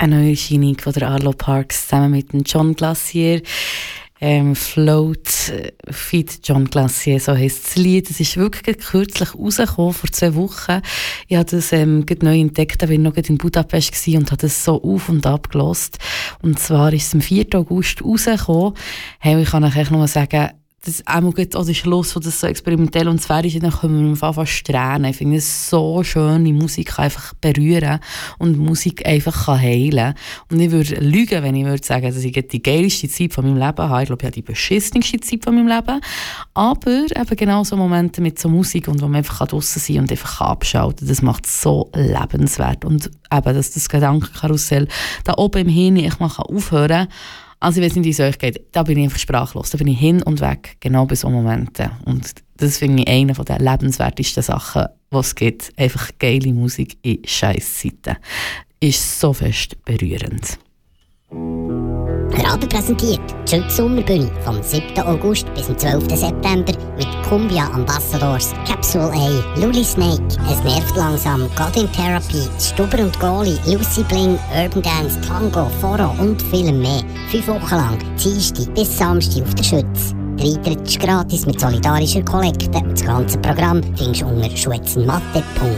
eine neue Erscheinung von der Arlo Parks zusammen mit dem John Glacier. Float feat. John Glacier, so heisst das Lied. Es ist wirklich kürzlich rausgekommen, vor 2 Wochen. Ich habe das neu entdeckt, da war ich noch in Budapest und habe das so auf und ab gehört. Und zwar ist es am 4. August rausgekommen. Hey, ich kann euch echt nur sagen, das ist auch der Schluss von das so experimentell und sphärisch, dann können wir fast tränen. Ich finde es so schön, die Musik kann einfach berühren und Musik einfach kann heilen. Und ich würde lügen, wenn ich würde sagen, dass ich die geilste Zeit von meinem Leben habe. Ich glaube, ich habe die beschissenste Zeit von meinem Leben. Aber eben genau so Momente mit so Musik und wo man einfach draussen sein kann und einfach abschalten, das macht es so lebenswert. Und eben, dass das Gedankenkarussell da oben im Hirn ich mal aufhören kann. Also ich weiß nicht, wie es euch geht, da bin ich einfach sprachlos, da bin ich hin und weg, genau bei so Momenten. Und das finde ich eine der lebenswertesten Sachen, die es gibt. Einfach geile Musik in Scheisszeiten. Ist so fest berührend. Radio präsentiert die Schütz Sommerbühne vom 7. August bis zum 12. September mit Cumbia Ambassadors, Capsule A, Luli Snake, Es nervt langsam, God in Therapy, Stubber und Goli, Lucy Bling, Urban Dance, Tango, Foro und viel mehr. 5 Wochen lang, Dienstag bis Samstag auf der Schütz. Der Eintritt ist gratis mit solidarischer Kollekte und das ganze Programm findest du unter schwetzenmatte.ch.